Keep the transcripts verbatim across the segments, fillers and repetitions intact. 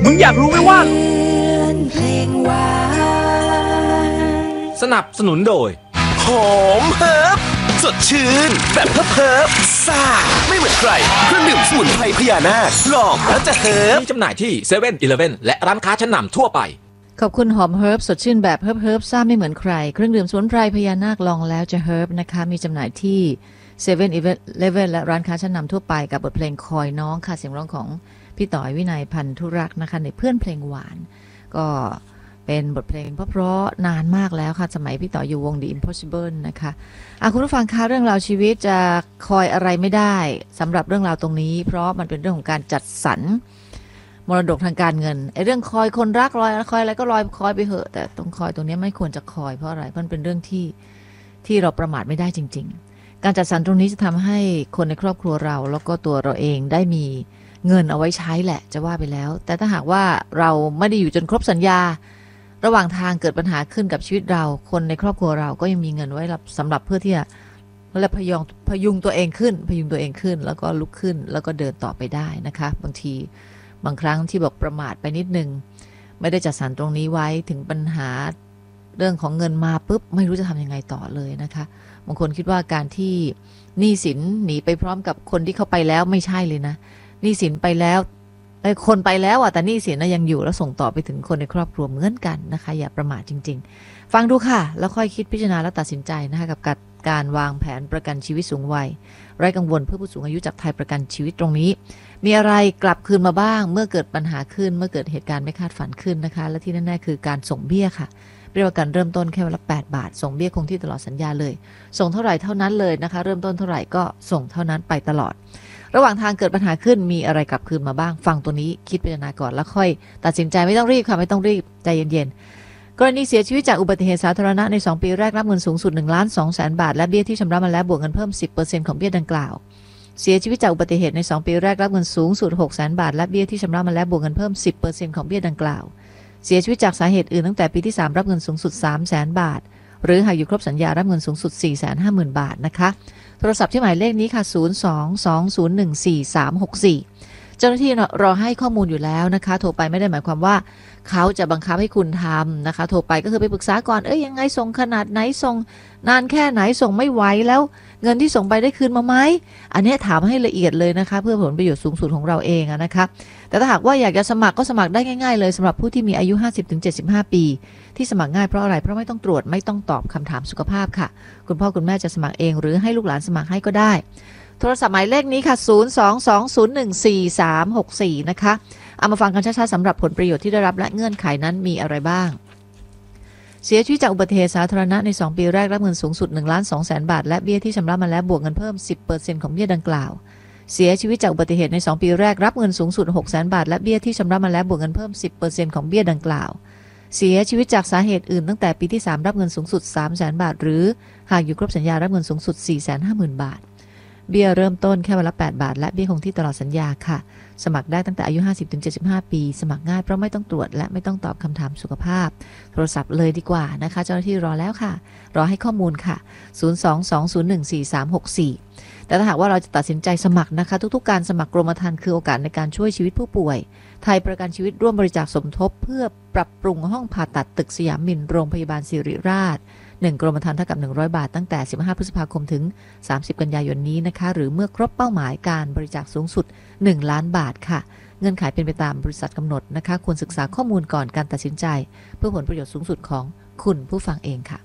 มึงอยากรู้ไหมว่าเพลงหวานสนับสนุนโดยหอมเฮิร์บสดชื่นแบบเฮิร์บเฮิร์บซ่าไม่เหมือนใครเครื่องดื่มสมุนไพรพญานาคลองแล้วจะเฮิร์บมีจำหน่ายที่เซเว่นอีเลฟเว่นและร้านค้าชั้นนำทั่วไปขอบคุณหอมเฮิร์บสดชื่นแบบเฮิร์บเฮิร์บซ่าไม่เหมือนใครเครื่องดื่มสมุนไพรพญานาคลองแล้วจะเฮิร์บนะคะมีจำหน่ายที่เซเว่นอีเลฟเว่นและร้านค้าชั้นนำทั่วไปกับบทเพลงคอยน้องค่ะเสียงร้องของพี่ต่อยวินัยพันธุรักษ์นะคะในเพื่อนเพลงหวานก็เป็นบทเพลงเพราะๆนานมากแล้วค่ะสมัยพี่ต่ออยู่วง The Impossible นะคะอ่ะคุณผู้ฟังคะเรื่องราวชีวิตจะคอยอะไรไม่ได้สำหรับเรื่องราวตรงนี้เพราะมันเป็นเรื่องของการจัดสรรมรดกทางการเงินไอ้เรื่องคอยคนรักรอยคอยอะไรก็รอยคอยไปเหอะแต่ตรงคอยตรงนี้ไม่ควรจะคอยเพราะอะไรเพราะมันเป็นเรื่องที่ที่เราประมาทไม่ได้จริงๆการจัดสรรตรงนี้จะทำให้คนในครอบครัวเราแล้วก็ตัวเราเองได้มีเงินเอาไว้ใช้แหละจะว่าไปแล้วแต่ถ้าหากว่าเราไม่ได้อยู่จนครบสัญญาระหว่างทางเกิดปัญหาขึ้นกับชีวิตเราคนในครอบครัวเราก็ยังมีเงินไว้สำหรับเพื่อที่จะและพยุงพยุงตัวเองขึ้นพยุงตัวเองขึ้นแล้วก็ลุกขึ้นแล้วก็เดินต่อไปได้นะคะบางทีบางครั้งที่บอกประมาทไปนิดนึงไม่ได้จัดสรรตรงนี้ไว้ถึงปัญหาเรื่องของเงินมาปุ๊บไม่รู้จะทำยังไงต่อเลยนะคะบางคนคิดว่าการที่หนี้สินหนีไปพร้อมกับคนที่เขาไปแล้วไม่ใช่เลยนะหนี้สินไปแล้วไอ้คนไปแล้วอ่ะแต่หนี้สินนะยังอยู่แล้วส่งต่อไปถึงคนในครอบครัวเหมือนกันนะคะอย่าประมาทจริงๆฟังดูค่ะแล้วค่อยคิดพิจารณาและตัดสินใจนะคะกับการการวางแผนประกันชีวิตสูงวัยไร้กังวลเพื่อผู้สูงอายุจากไทยประกันชีวิตตรงนี้มีอะไรกลับคืนมาบ้างเมื่อเกิดปัญหาขึ้นเมื่อเกิดเหตุการณ์ไม่คาดฝันขึ้นนะคะและที่แน่ๆคือการส่งเบี้ยค่ะเรียกว่าการเริ่มต้นแค่วันละแปดบาทส่งเบี้ยคงที่ตลอดสัญญาเลยส่งเท่าไหร่เท่านั้นเลยนะคะเริ่มต้นเท่าไหร่ก็ส่งเท่านั้นไปตลอดระหว่างทางเกิดปัญหาขึ้นมีอะไรกลับคืนมาบ้างฟังตัวนี้คิดพิจารณาก่อนแล้วค่อยตัดสินใจไม่ต้องรีบค่ะไม่ต้องรีบใจเย็นๆกรณีเสียชีวิตจากอุบัติเหตุสาธารณะในสองปีแรกรับเงินสูงสุด หนึ่งล้านสองแสน บาทและเบี้ยที่ชำระมาแล้วบวกเงินเพิ่ม สิบเปอร์เซ็นต์ ของเบี้ยดังกล่าวเสียชีวิตจากอุบัติเหตุในสองปีแรกรับเงินสูงสุด หกแสน บาทและเบี้ยที่ชำระมาแล้วบวกเงินเพิ่ม สิบเปอร์เซ็นต์ ของเบี้ยดังกล่าวเสียชีวิตจากสาเหตุอื่นตั้งแต่ปีที่สามรับเงินสูงสุด สามแสน บาทหรือหากอยู่ครบสัญญารับเงินสูงสุด สี่แสนห้าหมื่น บาทนะคะโทรศัพท์ที่หมายเลขนี้ค่ะศูนย์ สอง สอง ศูนย์ หนึ่ง สี่ สาม หก สี่เจ้าหน้าที่รอให้ข้อมูลอยู่แล้วนะคะโทรไปไม่ได้หมายความว่าเขาจะบังคับให้คุณทำนะคะโทรไปก็คือไปปรึกษาก่อนเอ้ยยังไงส่งขนาดไหนส่งนานแค่ไหนส่งไม่ไหวแล้วเงินที่ส่งไปได้คืนมาไหมอันนี้ถามให้ละเอียดเลยนะคะเพื่อผลประโยชน์สูงสุดของเราเองนะคะแต่ถ้าหากว่าอยากจะสมัครก็สมัครได้ง่ายๆเลยสำหรับผู้ที่มีอายุ ห้าสิบถึงเจ็ดสิบห้า ปีที่สมัครง่ายเพราะอะไรเพราะไม่ต้องตรวจไม่ต้องตอบคำถามสุขภาพค่ะคุณพ่อคุณแม่จะสมัครเองหรือให้ลูกหลานสมัครให้ก็ได้โทรศัพท์หมายเลขนี้ค่ะศูนย์ สอง สอง ศูนย์ หนึ่ง สี่ สาม หก สี่นะคะเอามาฟังกันช้าๆสำหรับผลประโยชน์ที่ได้รับและเงื่อนไขนั้นมีอะไรบ้างเสียชีวิตจากอุบัติเหตุสาธารณะในสองปีแรกรับเงินสูงสุด หนึ่งล้านสองแสน บาทและเบี้ยที่ชำระมาแล้วบวกเงินเพิ่ม สิบเปอร์เซ็นต์ ของเบี้ยดังกล่าวเสียชีวิตจากอุบัติเหตุในสองปีแรกรับเงินสูงสุด หกแสน บาทและเบี้ยที่ชำระมาแล้วบวกเงินเพิ่ม สิบเปอร์เซ็นต์ ของเบี้ยดังกล่าวเสียชีวิตจากสาเหตุอื่นตั้งแต่ปีที่สามรับเงินสูงสุด สามแสน บาทหรือหากอยู่ครบสัญญารับเงินสูงสุด สี่แสนห้าหมื่น บาทเบี้ยเริ่มต้นแค่วันละแปดบาทและเบี้ยคงที่ตลอดสัญญาค่ะสมัครได้ตั้งแต่อายุ ห้าสิบถึงเจ็ดสิบห้า ปีสมัครง่ายเพราะไม่ต้องตรวจและไม่ต้องตอบคำถามสุขภาพโทรศัพท์เลยดีกว่านะคะเจ้าหน้าที่รอแล้วค่ะรอให้ข้อมูลค่ะศูนย์ สอง สอง ศูนย์ หนึ่ง สี่ สาม หก สี่แต่ถ้าหากว่าเราจะตัดสินใจสมัครนะคะทุกๆการสมัครกรมธรรม์คือโอกาสในการช่วยชีวิตผู้ป่วยไทยประกันชีวิตร่วมบริจาคสมทบเพื่อปรับปรุงห้องผ่าตัดตึกสยามมินโรงพยาบาลศิริราชหนึ่งกรมธรรม์เท่ากับหนึ่งร้อยบาทตั้งแต่สิบห้าพฤษภาคมถึงสามสิบกันยายนนี้นะคะหรือเมื่อครบเป้าหมายการบริจาคสูงสุดหนึ่งล้านบาทค่ะเงื่อนไขเป็นไปตามบริษัทกำหนดนะคะควรศึกษาข้อมูลก่อนการตัดสินใจเพื่อผลประโยชน์สูงสุดของคุณผู้ฟังเองค่ะ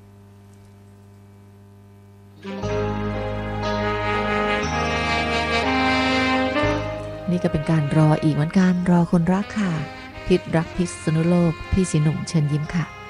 นี่ก็เป็นการรออีกเหมือนกันรอคนรักค่ะพิษรักพิษสนุโลกพี่สีหนุ่มเชิญยิ้มค่ะ